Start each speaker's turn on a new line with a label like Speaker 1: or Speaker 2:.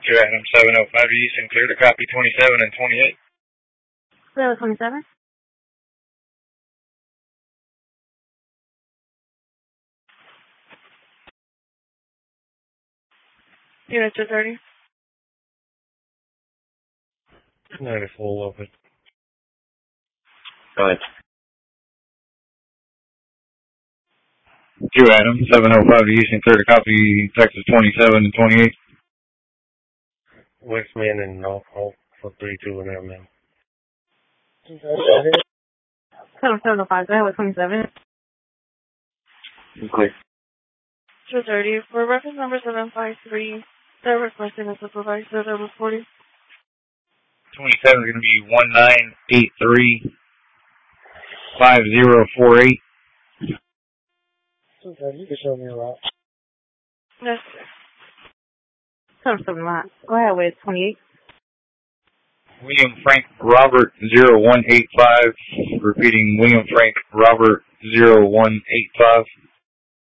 Speaker 1: 2 Adam 705 to Houston, clear to copy 27 and 28.
Speaker 2: Clear to 27. Unit 230.
Speaker 3: 94 open.
Speaker 4: Go ahead.
Speaker 1: 2 Adam 705 to Houston, clear to copy Texas 27 and 28.
Speaker 3: Westman and Norfolk for 32 and Airman.
Speaker 2: 705. Go ahead with 27.
Speaker 4: Clear.
Speaker 2: 230. For reference number 753, they're requesting a supervisor that was 40.
Speaker 1: 27 is going to be 1983-5048.
Speaker 3: You can show me a lot.
Speaker 2: Yes, sir. 779. Go ahead with 28.
Speaker 1: William Frank Robert 0185. Repeating, William Frank Robert 0185.